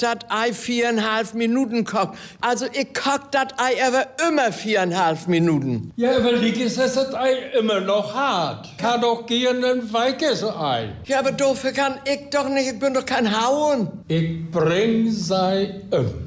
das Ei 4,5 Minuten kocht. Also ich koch das Ei aber immer 4,5 Minuten. Ja, aber liegt ist das Ei immer noch hart. Kann doch gehen ein weiches Ei. Ja, aber dafür kann ich doch nicht, ich bin doch kein Hauen. Ich bring sei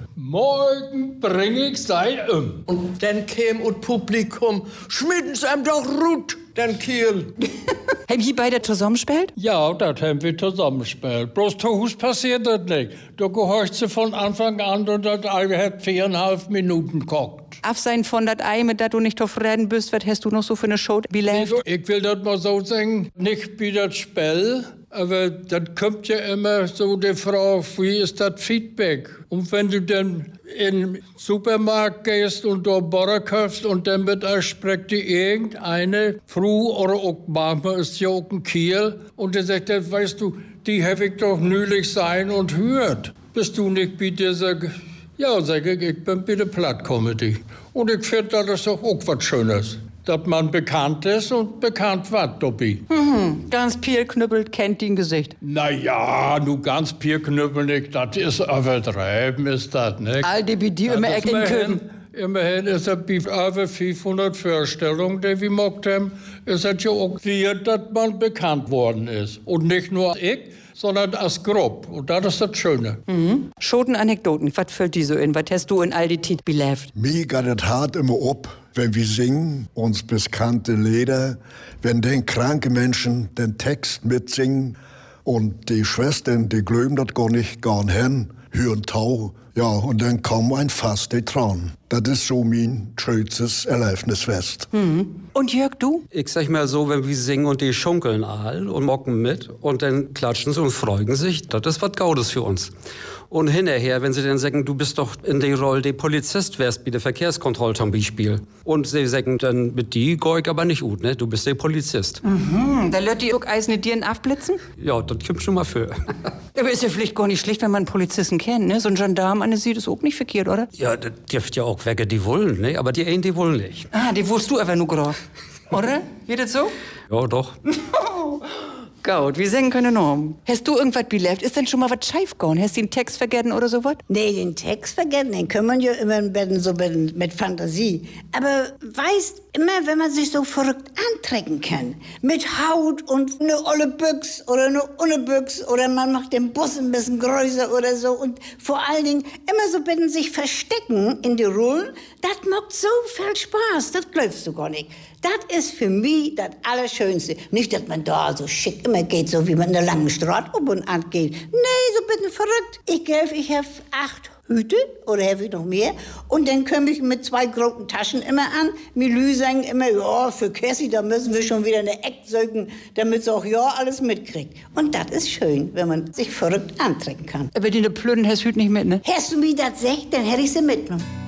Morgen bring ich sei Und dann käm und Publikum, schmieden's ihm doch gut, den Kiel. Haben ihr beide zusammengespielt? Ja, das haben wir zusammengespielt. Bloß zu Hus passiert das nicht. Du gehorchst sie von Anfang an und das Ei hat 4,5 Minuten gekocht. Absein von das Ei, mit dat du nicht zufrieden bist, was hast du noch so für eine Show belebt? Ich will das mal so sagen, nicht wie das Spiel, aber dann kommt ja immer so die Frage, wie ist das Feedback? Und wenn du dann in den Supermarkt gehst und da Butter kaufst und dann mit euch spricht die irgendeine Frau oder auch manchmal ist ja auch ein Kiel und der sagt, weißt du, die habe ich doch nülich sein und hört. Bist du nicht bei dieser... Ja, sag ich bin bei der Plattcomedy. Und ich finde, das ist doch auch was Schönes. Dass man bekannt ist und bekannt wird dabei. Ganz Pierknüppel kennt die ein Gesicht. Na ja, nu ganz Pierknüppel nicht, das ist übertreiben, ist das, nicht? All die bei dir immer in Köben. Immerhin ist er bei über 500 Vorstellungen, die wir gemacht haben, ist es ja auch wert, dass man bekannt worden ist. Und nicht nur ich, sondern als Gruppe. Und das ist das Schöne. Schoten Anekdoten, was fällt dir so in? Was hast du in all die Zeit belebt? Mir geht es hart immer ab, wenn wir singen, uns bekannte Lieder, wenn den kranke Menschen den Text mitsingen und die Schwestern, die glauben das gar nicht gern hin, hören Tau. Ja, und dann kommen ein fast die Tränen. Das ist so mein schönstes Erlebnisfest. Und Jörg, du? Ich sag mal so, wenn wir singen und die schunkeln all und mocken mit und dann klatschen sie und freuen sich, das ist was Gaudes für uns. Und hinterher, wenn sie dann sagen, du bist doch in der Rolle der Polizist, wärst bei der Verkehrskontrolle zum Beispiel. Und sie sagen dann, mit die geh ich aber nicht gut, ne? Du bist der Polizist. Da lässt die auch eiserne Dirn aufblitzen? Ja, das kommt schon mal für. Aber ist ja vielleicht gar nicht schlecht, wenn man einen Polizisten kennt, ne? So ein Gendarm an der sieht ist auch nicht verkehrt, oder? Ja, das dürft ja auch wege, die wollen, ne? Aber die einen, die wollen nicht. Ah, die wusst du aber nur gerade. Oder? Geht das so? Ja, doch. Gut, wir singen können noch. Hast du irgendwas belebt? Ist denn schon mal was schief gegangen? Hast du den Text vergessen oder sowas? Nee, den Text vergessen, den kann man ja immer so mit Fantasie. Aber weißt, immer wenn man sich so verrückt antrecken kann, mit Haut und eine olle Büchs oder eine ohne Büchs oder man macht den Bus ein bisschen größer oder so und vor allen Dingen immer so bitte sich verstecken in die Rollen, das macht so viel Spaß, das glaubst du gar nicht. Das ist für mich das Allerschönste. Nicht, dass man da so schick immer geht, so wie man in der langen Straße um und an geht. Nee, so bitte verrückt. Ich habe 8 Hüte oder habe ich noch mehr. Und dann komme ich mit 2 großen Taschen immer an. Milü sagen immer, ja, für Cassie, da müssen wir schon wieder eine Eck sögen, damit sie auch ja alles mitkriegt. Und das ist schön, wenn man sich verrückt antrecken kann. Aber die Plöden hast du nicht mit, ne? Hast du mir das gesagt, dann hätte ich sie mitgenommen.